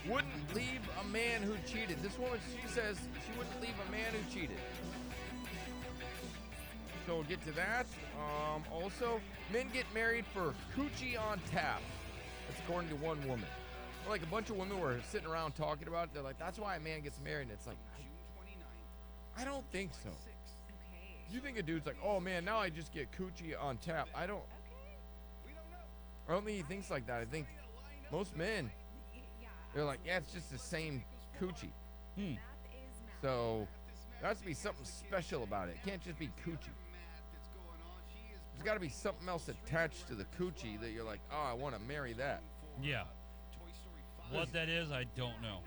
wouldn't leave a man who cheated. This woman, she says she wouldn't leave a man who cheated. So we'll get to that. Also, men get married for coochie on tap. That's according to one woman. Like a bunch of women were sitting around talking about it. They're like, that's why a man gets married. And it's like, I don't think so. You think a dude's like, oh man, now I just get coochie on tap. I don't think he thinks like that. I think most men, they're like, yeah, it's just the same coochie. So there has to be something special about it. It can't just be coochie. There's got to be something else attached to the coochie that you're like, oh, I want to marry that. Yeah. What that is, I don't know.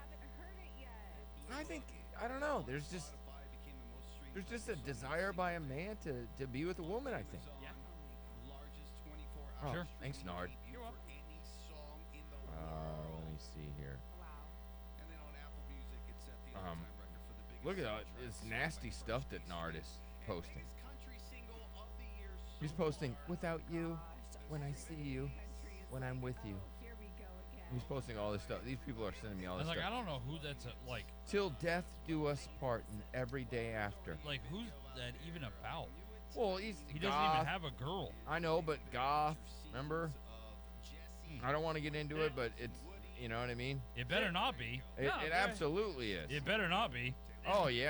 I don't know. There's just a desire by a man to be with a woman, I think. Yeah. Oh, Sure. Thanks, Nard. You're welcome. Let me see here. Look at this nasty stuff that Nard is posting. He's posting, without you, when I see you, when I'm with you. He's posting all this stuff. These people are sending me all I this was like, stuff. I don't know who that's like. Till death do us part, and every day after. Like, who's that even about? Well, He doesn't goth. even have a girl. I know, but goth, remember? I don't want to get into it, but it's, you know what I mean? It better not be. It absolutely is. It better not be. Oh, yeah.